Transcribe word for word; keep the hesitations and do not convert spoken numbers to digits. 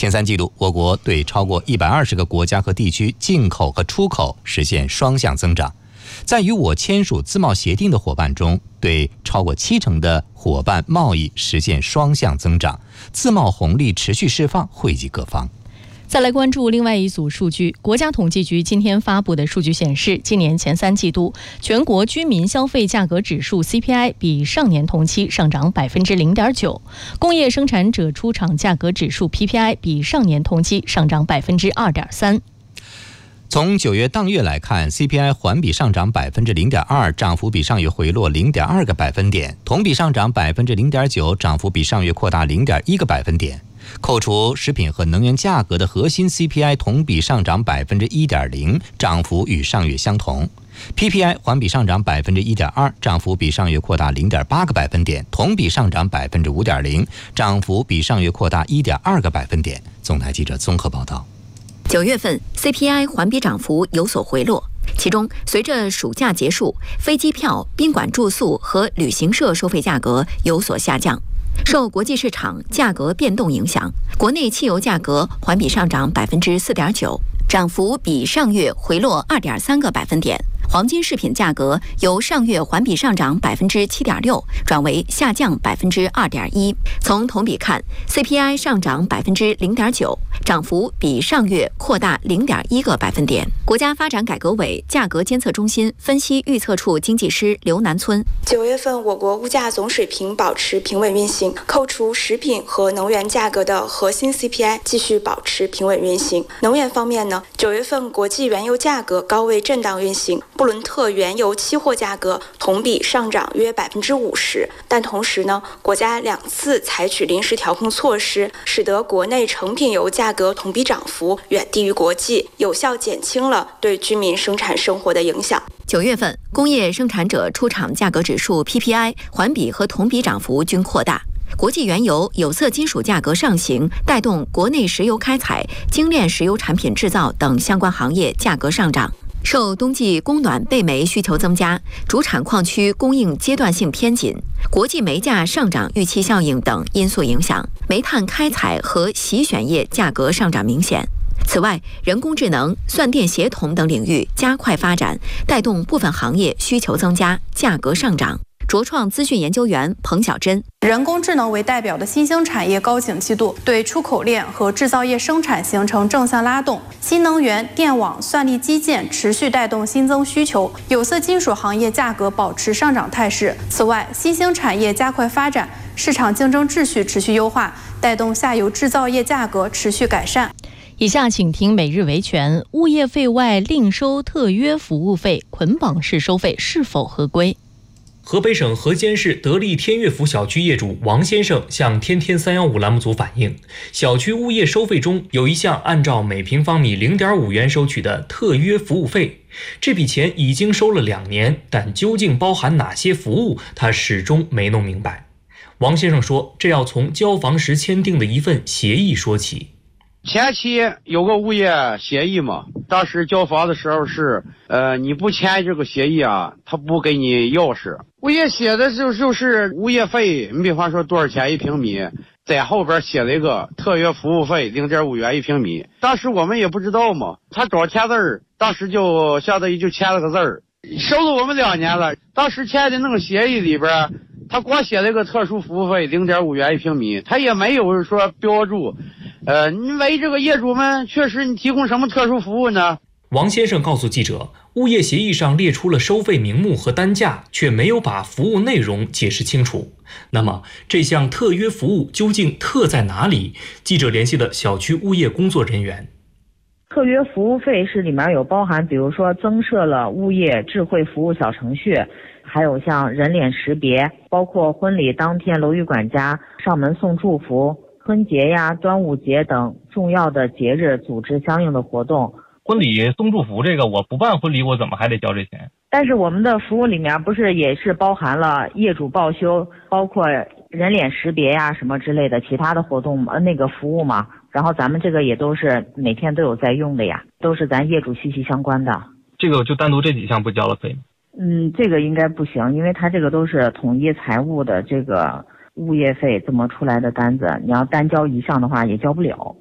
前三季度，我国对超过一百二十个国家和地区进口和出口实现双向增长。在与我签署自贸协定的伙伴中，对超过七成的伙伴贸易实现双向增长，自贸红利持续释放，惠及各方。 再来关注另外一组数据，国家统计局今天发布的数据显示，今年前三季度全国居民消费价格指数 C P I 比上年同期上涨 百分之零点九， 工业生产者出厂价格指数 P P I 比上年同期上涨 百分之二点三。 从九月当月来看 ，C P I 环比上涨 百分之零点二， 涨幅比上月回落 零点二个百分点，同比上涨 百分之零点九， 涨幅比上月扩大 零点一个百分点。扣除食品和能源价格的核心 C P I 同比上涨 百分之一点零， 涨幅与上月相同。P P I 环比上涨 百分之一点二， 涨幅比上月扩大 零点八个百分点，同比上涨 百分之五点零， 涨幅比上月扩大 一点二个百分点。总台记者综合报道。 九月份 C P I 环比涨幅有所回落，其中随着暑假结束，飞机票、宾馆住宿和旅行社收费价格有所下降。受国际市场价格变动影响，国内汽油价格环比上涨 百分之四点九， 涨幅比上月回落 二点三个百分点。黄金饰品价格由上月环比上涨 百分之七点六 转为下降 百分之二点一。 从同比看， C P I 上涨 百分之零点九， 涨幅比上月扩大 零点一个百分点。国家发展改革委价格监测中心分析预测处经济师刘南村： 九月份我国物价总水平保持平稳运行，扣除食品和能源价格的核心 C P I 继续保持平稳运行。能源方面呢，九月份国际原油价格高位震荡运行，布伦特原油期货价格同比上涨约 百分之五十， 但同时呢，国家两次采取临时调控措施，使得国内成品油价格同比涨幅远低于国际，有效减轻了对居民生产生活的影响。 九月份，工业生产者出厂价格指数 P P I 环比和同比涨幅均扩大。国际原油、有色金属价格上行，带动国内石油开采、精炼石油产品制造等相关行业价格上涨。受冬季供暖备煤需求增加，主产矿区供应阶段性偏紧，国际煤价上涨预期效应等因素影响，煤炭开采和洗选业价格上涨明显。此外，人工智能、算电协同等领域加快发展，带动部分行业需求增加，价格上涨。卓创资讯研究员彭小珍： 人工智能为代表的新兴产业高景气度对出口链和制造业生产形成正向拉动，新能源、电网、算力基建持续带动新增需求，有色金属行业价格保持上涨态势。此外，新兴产业加快发展，市场竞争秩序持续优化，带动下游制造业价格持续改善。 以下请听每日维权：物业费外另收特约服务费，捆绑式收费是否合规？ 河北省河间市得力天悦府小区业主王先生向天天三一五栏目组反映，小区物业收费中有一项按照每平方米 零点五元收取的特约服务费，这笔钱已经收了两年，但究竟包含哪些服务，他始终没弄明白。王先生说，这要从交房时签订的一份协议说起。 前期有个物业协议嘛，当时交房的时候是，呃，你不签这个协议啊，他不给你钥匙。物业写的就就是物业费，你比方说多少钱一平米，在后边写了一个特约服务费 零点五元一平米。当时我们也不知道嘛，他找签字儿，当时就相当于就签了个字儿，收了我们两年了。当时签的那个协议里边，他光写了一个特殊服务费 零点五元一平米，他也没有说标注。呃，你为这个业主们确实你提供什么特殊服务呢？ 王先生告诉记者，物业协议上列出了收费名目和单价，却没有把服务内容解释清楚。那么这项特约服务究竟特在哪里？记者联系了小区物业工作人员。 特约服务费是里面有包含，比如说增设了物业智慧服务小程序，还有像人脸识别，包括婚礼当天楼宇管家上门送祝福，春节呀、端午节等重要的节日组织相应的活动。 婚礼送祝福这个，我不办婚礼，我怎么还得交这钱？ 但是我们的服务里面不是也是包含了业主报修，包括人脸识别呀什么之类的其他的活动呃那个服务嘛。然后咱们这个也都是每天都有在用的呀，都是咱业主息息相关的。 这个就单独这几项不交了费吗？ 嗯，这个应该不行，因为它这个都是统一财务的这个物业费这么出来的单子，你要单交一项的话也交不了。